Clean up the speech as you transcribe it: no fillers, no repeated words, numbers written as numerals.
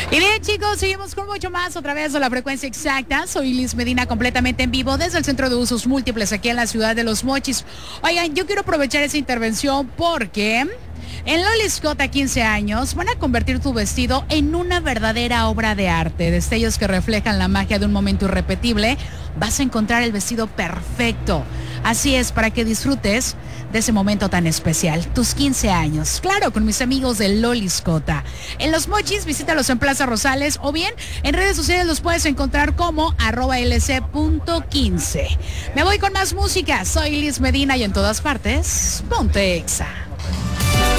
Y bien, chicos, seguimos con mucho más otra vez a la frecuencia exacta. Soy Liz Medina, completamente en vivo desde el Centro de Usos Múltiples aquí en la ciudad de Los Mochis. Oigan, yo quiero aprovechar esa intervención porque en Loli Scott a 15 años van a convertir tu vestido en una verdadera obra de arte. Destellos que reflejan la magia de un momento irrepetible. Vas a encontrar el vestido perfecto. Así es, para que disfrutes de ese momento tan especial, tus 15 años. Claro, con mis amigos de Loli Scott. En Los Mochis, visítalos en Plaza Rosales o bien en redes sociales los puedes encontrar como @lc.15. Me voy con más música. Soy Liz Medina y en todas partes, ponte Exa.